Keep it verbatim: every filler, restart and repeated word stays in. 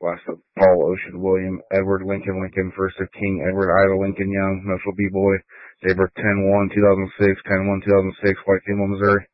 Last of Paul Ocean William, Edward Lincoln Lincoln, first of King Edward Ida Lincoln Young, Nashville B-Boy, Daybreak ten one two thousand six, ten one two thousand six, White Female, Missouri.